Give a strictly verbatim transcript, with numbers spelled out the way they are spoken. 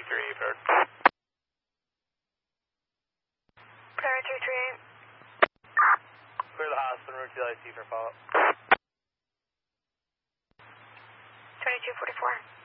three, paired. Power three three eight. Clear the hospital, route to the I C for follow-up. twenty-two forty-four.